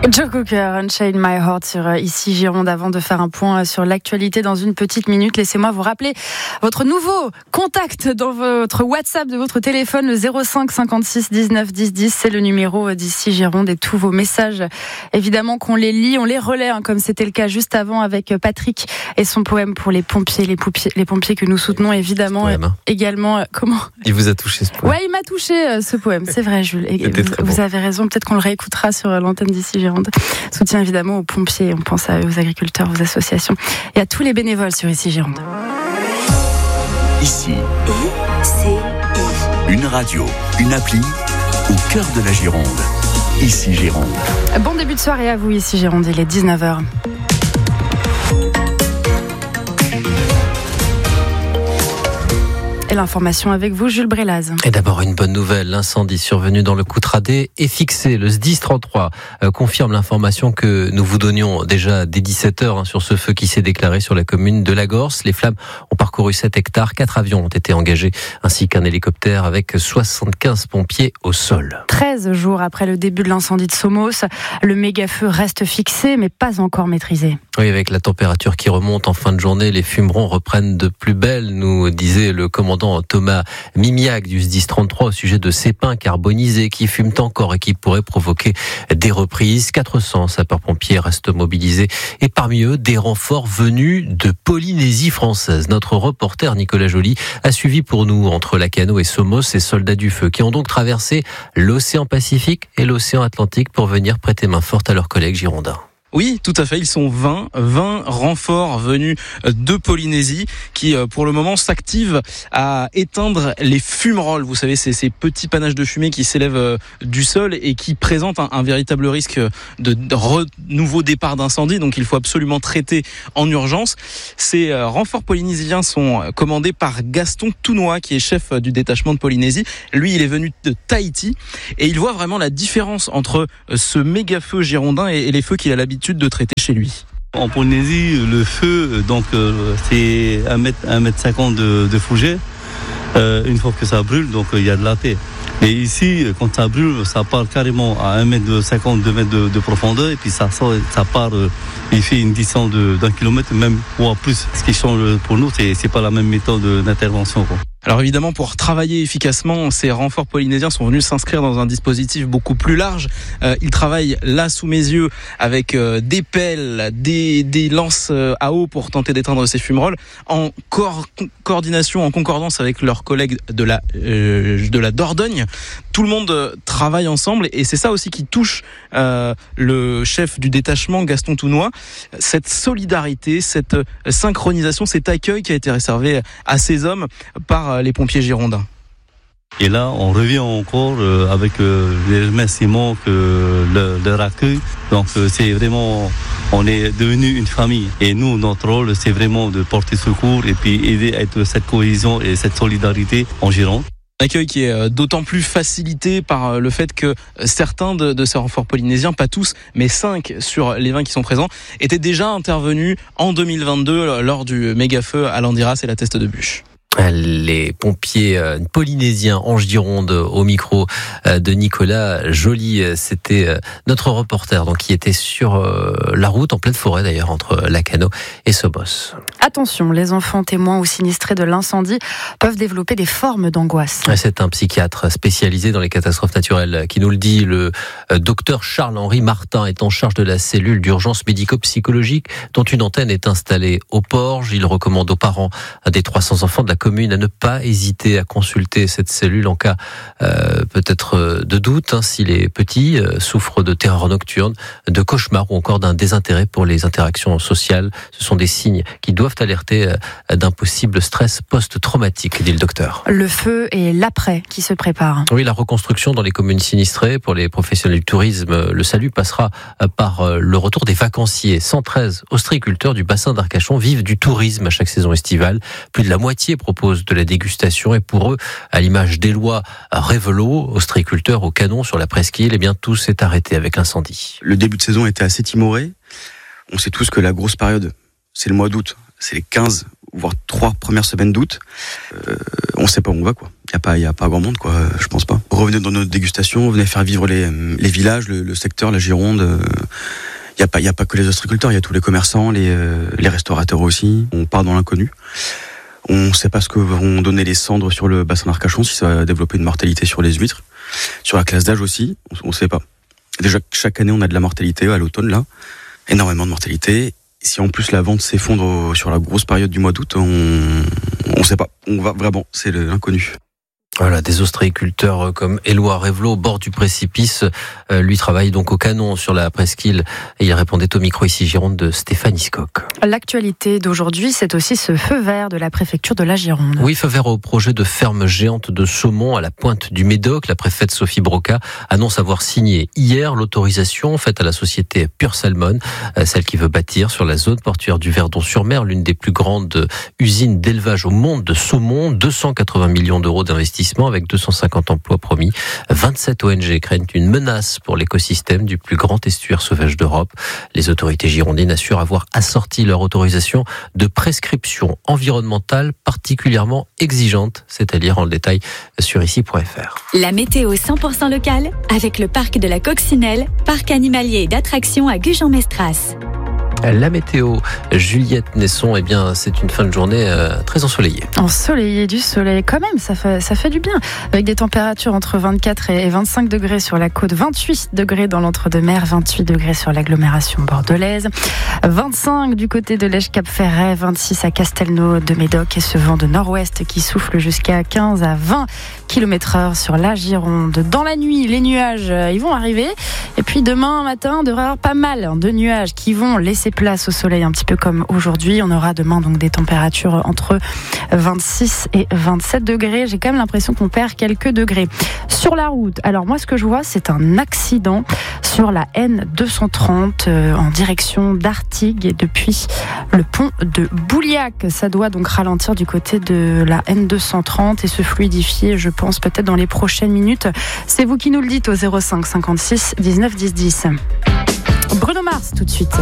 Joe Cocker, Unchain My Heart sur Ici Gironde. Avant de faire un point sur l'actualité dans une petite minute, laissez-moi vous rappeler votre nouveau contact dans votre WhatsApp de votre téléphone, le 05 56 19 10 10. C'est le numéro d'Ici Gironde et tous vos messages, évidemment qu'on les lit, on les relaie, comme c'était le cas juste avant avec Patrick et son poème pour les pompiers, les pompiers que nous soutenons évidemment. Poème, également. Comment ? Il vous a touché ce poème? Ouais, il m'a touché ce poème, c'est vrai Jules. Et vous avez raison, peut-être qu'on le réécoutera sur l'antenne d'Ici Gironde. Soutien évidemment aux pompiers, on pense aux agriculteurs, aux associations et à tous les bénévoles sur Ici Gironde. Ici, une radio, une appli au cœur de la Gironde. Ici Gironde. Bon début de soirée à vous Ici Gironde, il est 19h. Et l'information avec vous, Jules Brélaz. Et d'abord une bonne nouvelle, l'incendie survenu dans le Coutradé est fixé. Le SDIS 33 confirme l'information que nous vous donnions déjà dès 17h sur ce feu qui s'est déclaré sur la commune de Lagorce. Les flammes ont parcouru 7 hectares, 4 avions ont été engagés, ainsi qu'un hélicoptère avec 75 pompiers au sol. 13 jours après le début de l'incendie de Somos, le méga-feu reste fixé mais pas encore maîtrisé. Oui, avec la température qui remonte en fin de journée, les fumerons reprennent de plus belle, nous disait le commandant Thomas Mimiac du SDIS 33 au sujet de ces pins carbonisés qui fument encore et qui pourraient provoquer des reprises. 400 sapeurs-pompiers restent mobilisés et parmi eux, des renforts venus de Polynésie française. Notre reporter Nicolas Joly a suivi pour nous entre Lacanau et Somos ces soldats du feu qui ont donc traversé l'océan Pacifique et l'océan Atlantique pour venir prêter main forte à leurs collègues girondins. Oui, tout à fait. Ils sont 20 renforts venus de Polynésie qui, pour le moment, s'activent à éteindre les fumerolles. Vous savez, c'est ces petits panaches de fumée qui s'élèvent du sol et qui présentent un véritable risque de nouveau départ d'incendie. Donc, il faut absolument traiter en urgence. Ces renforts polynésiens sont commandés par Gaston Tounois, qui est chef du détachement de Polynésie. Lui, il est venu de Tahiti et il voit vraiment la différence entre ce méga feu girondin et les feux qu'il a l'habitude de traiter chez lui. En Polynésie, le feu, c'est 1,50 m de fougère. Une fois que ça brûle, il y a de la paix. Et ici, quand ça brûle, ça part carrément à 1,50 m, 2 mètres de profondeur, et puis ça part, il fait une distance d'1 kilomètre, même voire plus. Ce qui change pour nous, c'est pas la même méthode d'intervention, quoi. Alors évidemment, pour travailler efficacement, ces renforts polynésiens sont venus s'inscrire dans un dispositif beaucoup plus large. Ils travaillent là sous mes yeux avec des pelles, des lances à eau pour tenter d'éteindre ces fumerolles, en coordination, en concordance avec leurs collègues de la Dordogne. Tout le monde travaille ensemble et c'est ça aussi qui touche le chef du détachement, Gaston Tounois. Cette solidarité, cette synchronisation, cet accueil qui a été réservé à ces hommes par les pompiers girondins. Et là, on revient encore avec les remerciements que leur accueil. Donc, c'est vraiment, on est devenu une famille. Et nous, notre rôle, c'est vraiment de porter secours et puis aider à être cette cohésion et cette solidarité en Gironde. Un accueil qui est d'autant plus facilité par le fait que certains de ces renforts polynésiens, pas tous, mais 5 sur les 20 qui sont présents, étaient déjà intervenus en 2022 lors du méga-feu à Landiras et la Teste de Bûche. Les pompiers polynésiens en Gironde au micro de Nicolas Joly. C'était notre reporter qui était sur la route en pleine forêt d'ailleurs entre Lacanau et Somos. Attention, les enfants témoins ou sinistrés de l'incendie peuvent développer des formes d'angoisse. C'est un psychiatre spécialisé dans les catastrophes naturelles qui nous le dit. Le docteur Charles-Henri Martin est en charge de la cellule d'urgence médico-psychologique dont une antenne est installée au Porge. Il recommande aux parents des 300 enfants de la commune à ne pas hésiter à consulter cette cellule en cas peut-être de doute, si les petits souffrent de terreur nocturne, de cauchemars ou encore d'un désintérêt pour les interactions sociales. Ce sont des signes qui doivent alerter d'un possible stress post-traumatique, dit le docteur. Le feu et l'après qui se préparent. Oui, la reconstruction dans les communes sinistrées pour les professionnels du tourisme, le salut passera par le retour des vacanciers. 113 ostréiculteurs du bassin d'Arcachon vivent du tourisme à chaque saison estivale. Plus de la moitié propose de la dégustation et pour eux, à l'image d'Éloi Révelot, ostréiculteur au canon sur la presqu'île, tout s'est arrêté avec l'incendie. Le début de saison était assez timoré. On sait tous que la grosse période, c'est le mois d'août. C'est les 15 voire 3 premières semaines d'août, on sait pas où on va, quoi. Il y a pas grand monde, quoi. Je pense pas. Revenez dans notre dégustation, venez faire vivre les villages, le secteur, la Gironde. Il y a pas que les ostréiculteurs, il y a tous les commerçants, les restaurateurs aussi. On part dans l'inconnu. On sait pas ce que vont donner les cendres sur le bassin d'Arcachon, si ça va développer une mortalité sur les huîtres, sur la classe d'âge aussi. On sait pas. Déjà, chaque année, on a de la mortalité à l'automne, là. Énormément de mortalité. Si en plus la vente s'effondre sur la grosse période du mois d'août, on sait pas. On va vraiment, c'est l'inconnu. Voilà, des ostréiculteurs comme Éloi Révelot au bord du précipice. Lui travaille donc au canon sur la presqu'île et il répondait au micro ici Gironde de Stéphane Iscock. L'actualité d'aujourd'hui, c'est aussi ce feu vert de la préfecture de la Gironde. Oui, feu vert au projet de ferme géante de saumon à la pointe du Médoc. La préfète Sophie Broca annonce avoir signé hier l'autorisation faite à la société Pure Salmon, celle qui veut bâtir sur la zone portuaire du Verdon-sur-Mer, l'une des plus grandes usines d'élevage au monde de saumon. 280 millions d'euros d'investissement avec 250 emplois promis. 27 ONG craignent une menace pour l'écosystème du plus grand estuaire sauvage d'Europe. Les autorités girondines assurent avoir assorti leur autorisation de prescriptions environnementales particulièrement exigeantes. C'est à lire en détail sur ici.fr. La météo 100% locale avec le parc de la Coccinelle, parc animalier et d'attractions à Gujan-Mestras. La météo, Juliette Nesson, eh bien, c'est une fin de journée très ensoleillée. Ensoleillé, du soleil, quand même, ça fait du bien. Avec des températures entre 24 et 25 degrés sur la côte, 28 degrés dans l'entre-deux-mers, 28 degrés sur l'agglomération bordelaise, 25 du côté de Lège-Cap-Ferret, 26 à Castelnau de Médoc et ce vent de nord-ouest qui souffle jusqu'à 15 à 20 km/h sur la Gironde. Dans la nuit, les nuages, ils vont arriver. Et puis demain matin, on devrait avoir pas mal de nuages qui vont laisser place au soleil, un petit peu comme aujourd'hui. On aura demain donc des températures entre 26 et 27 degrés. J'ai quand même l'impression qu'on perd quelques degrés. Sur la route, alors moi ce que je vois, c'est un accident sur la N230 en direction d'Artigues et depuis le pont de Bouliac. Ça doit donc ralentir du côté de la N230 et se fluidifier, je pense, peut-être dans les prochaines minutes. C'est vous qui nous le dites au 05 56 19 10 10. Bruno Mars tout de suite.